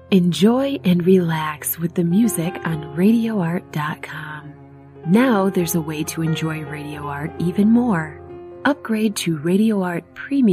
Enjoy and relax with the music on RadioArt.com. Now there's a way to enjoy Radio Art even more. Upgrade to Radio Art Premium